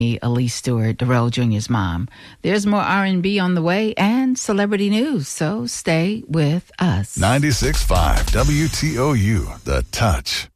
Elise Stewart, Darrell Jr.'s mom. There's more R&B on the way and celebrity news, so stay with us. 96.5 WTOU, The Touch.